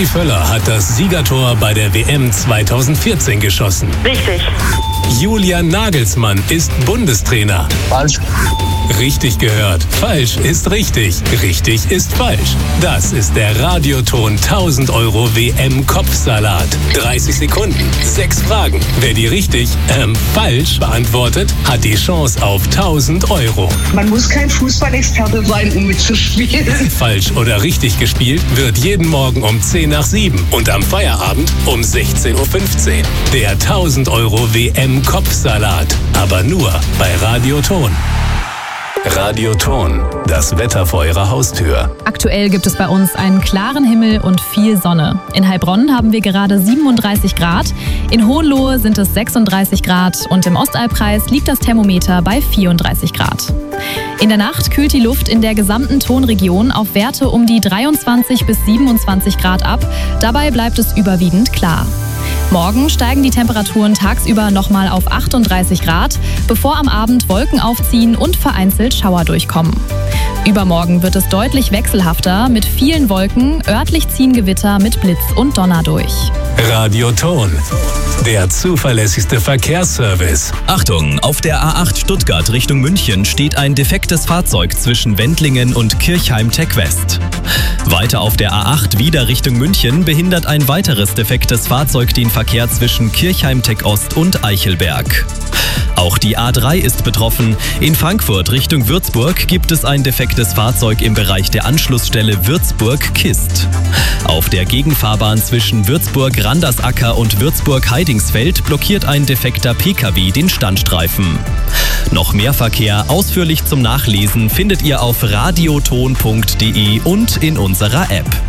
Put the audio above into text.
Rudi Völler hat das Siegertor bei der WM 2014 geschossen. Richtig. Julian Nagelsmann ist Bundestrainer. Falsch. Richtig gehört. Falsch ist richtig. Richtig ist falsch. Das ist der Radioton 1000 € WM-Kopfsalat. 30 Sekunden, 6 Fragen. Wer die richtig, falsch beantwortet, hat die Chance auf 1000 €. Man muss kein Fußballexperte sein, um mitzuspielen. Falsch oder richtig gespielt wird jeden Morgen um 10 nach 7 und am Feierabend um 16:15 Uhr. Der 1000 € WM-Kopfsalat. Aber nur bei Radioton. Radioton, das Wetter vor Ihrer Haustür. Aktuell gibt es bei uns einen klaren Himmel und viel Sonne. In Heilbronn haben wir gerade 37 Grad, in Hohenlohe sind es 36 Grad und im Ostalbkreis liegt das Thermometer bei 34 Grad. In der Nacht kühlt die Luft in der gesamten Tonregion auf Werte um die 23 bis 27 Grad ab. Dabei bleibt es überwiegend klar. Morgen steigen die Temperaturen tagsüber nochmal auf 38 Grad, bevor am Abend Wolken aufziehen und vereinzelt Schauer durchkommen. Übermorgen wird es deutlich wechselhafter mit vielen Wolken, örtlich ziehen Gewitter mit Blitz und Donner durch. Radioton, der zuverlässigste Verkehrsservice. Achtung, auf der A8 Stuttgart Richtung München steht ein defektes Fahrzeug zwischen Wendlingen und Kirchheim-Tech West. Weiter auf der A8 wieder Richtung München behindert ein weiteres defektes Fahrzeug den Verkehr zwischen Kirchheim-Tech Ost und Eichelberg. Auch die A3 ist betroffen. In Frankfurt Richtung Würzburg gibt es ein defektes Fahrzeug im Bereich der Anschlussstelle Würzburg-Kist. Auf der Gegenfahrbahn zwischen Würzburg-Randersacker und Würzburg-Heidingsfeld blockiert ein defekter Pkw den Standstreifen. Noch mehr Verkehr ausführlich zum Nachlesen findet ihr auf radioton.de und in unserer App.